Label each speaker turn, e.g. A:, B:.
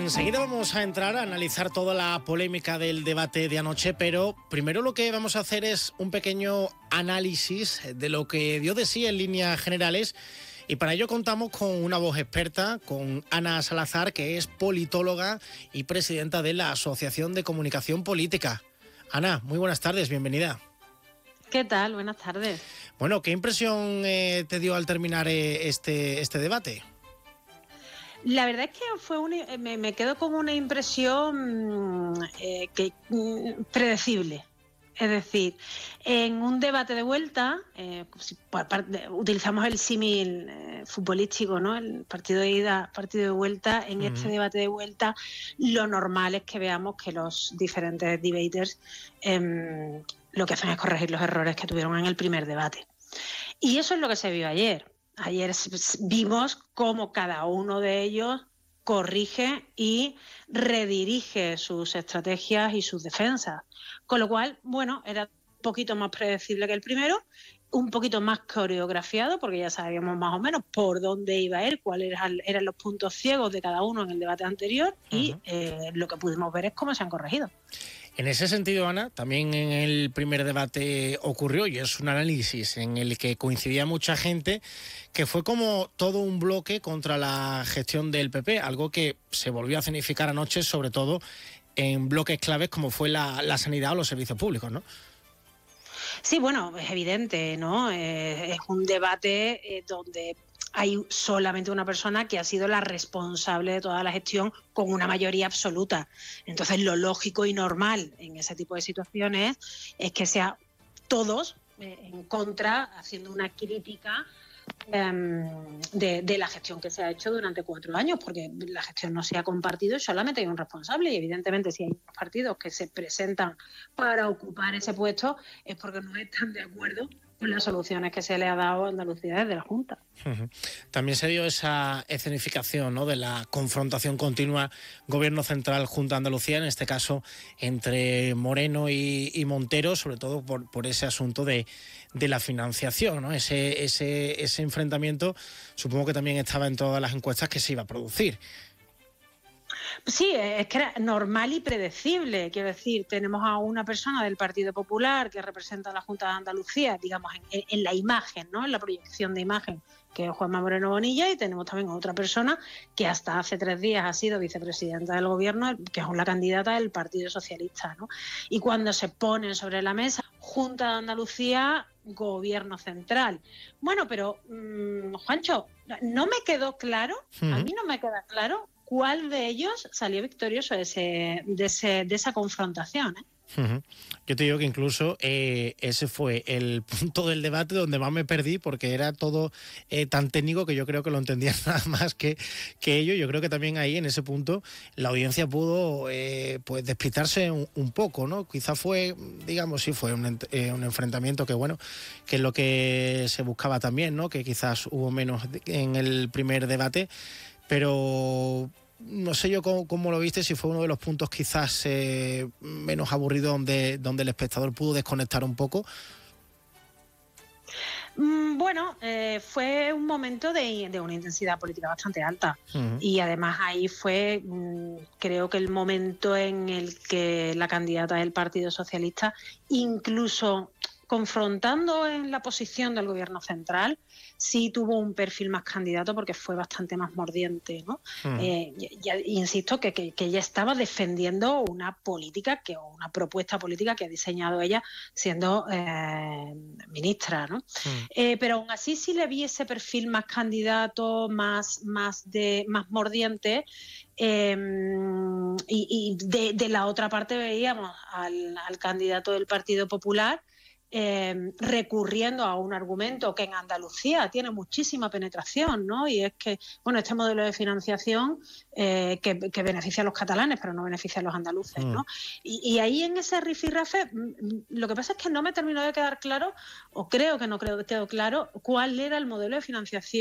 A: Enseguida vamos a entrar a analizar toda la polémica del debate de anoche, pero primero lo que vamos a hacer es un pequeño análisis de lo que dio de sí en líneas generales, y para ello contamos con una voz experta, con Ana Salazar, que es politóloga y presidenta de la Asociación de Comunicación Política. Ana, muy buenas tardes, bienvenida.
B: ¿Qué tal? Buenas tardes.
A: Bueno, ¿qué impresión te dio al terminar este debate?
B: La verdad es que me quedo con una impresión predecible. Es decir, en un debate de vuelta, utilizamos el símil futbolístico, ¿no? El partido de ida, partido de vuelta. En este debate de vuelta, lo normal es que veamos que los diferentes debaters lo que hacen es corregir los errores que tuvieron en el primer debate. Y eso es lo que se vio ayer. Ayer vimos cómo cada uno de ellos corrige y redirige sus estrategias y sus defensas. Con lo cual, bueno, era un poquito más predecible que el primero, un poquito más coreografiado, porque ya sabíamos más o menos por dónde iba a ir, cuáles eran los puntos ciegos de cada uno en el debate anterior, y lo que pudimos ver es cómo se han corregido.
A: En ese sentido, Ana, también en el primer debate ocurrió, y es un análisis en el que coincidía mucha gente, que fue como todo un bloque contra la gestión del PP, algo que se volvió a escenificar anoche, sobre todo en bloques claves como fue la sanidad o los servicios públicos, ¿no?
B: Sí, bueno, es evidente, ¿no? Es un debate donde hay solamente una persona que ha sido la responsable de toda la gestión con una mayoría absoluta. Entonces, lo lógico y normal en ese tipo de situaciones es que sea todos en contra, haciendo una crítica de la gestión que se ha hecho durante 4 años, porque la gestión no se ha compartido y solamente hay un responsable, y evidentemente si hay unos partidos que se presentan para ocupar ese puesto es porque no están de acuerdo con las soluciones que se le ha dado a Andalucía desde la Junta.
A: También se dio esa escenificación, ¿no?, de la confrontación continua Gobierno Central Junta de Andalucía, en este caso entre Moreno y Montero, sobre todo por ese asunto de la financiación, ¿no? Ese enfrentamiento supongo que también estaba en todas las encuestas que se iba a producir.
B: Sí, es que era normal y predecible. Quiero decir, tenemos a una persona del Partido Popular que representa a la Junta de Andalucía, digamos, en la imagen, ¿no?, en la proyección de imagen, que es Juanma Moreno Bonilla, y tenemos también a otra persona que hasta hace 3 días ha sido vicepresidenta del Gobierno, que es la candidata del Partido Socialista, ¿no? Y cuando se ponen sobre la mesa Junta de Andalucía, Gobierno Central. Bueno, pero, Juancho, no me quedó claro, a mí no me queda claro cuál de ellos salió victorioso de esa confrontación, ¿eh?
A: Yo te digo que incluso ese fue el punto del debate donde más me perdí, porque era todo tan técnico que yo creo que lo entendían nada más que ellos. Yo creo que también ahí, en ese punto, la audiencia pudo pues despistarse un poco, ¿no? Quizás fue, digamos, sí, fue un enfrentamiento que, bueno, que es lo que se buscaba también, ¿no? Que quizás hubo menos en el primer debate, pero no sé yo cómo lo viste, si fue uno de los puntos quizás menos aburrido donde el espectador pudo desconectar un poco.
B: Bueno, fue un momento de una intensidad política bastante alta. Y además ahí fue, creo que el momento en el que la candidata del Partido Socialista, incluso confrontando en la posición del Gobierno Central, sí tuvo un perfil más candidato porque fue bastante más mordiente, ¿no? Insisto que ella estaba defendiendo una política o una propuesta política que ha diseñado ella siendo ministra, ¿no? Pero aún así sí le vi ese perfil más candidato, más mordiente. Y de la otra parte veíamos al candidato del Partido Popular recurriendo a un argumento que en Andalucía tiene muchísima penetración, ¿no? Y es que, bueno, este modelo de financiación que beneficia a los catalanes, pero no beneficia a los andaluces, ¿no? Y ahí en ese rifirrafe, lo que pasa es que no me terminó de quedar claro, o creo que no quedó claro, cuál era el modelo de financiación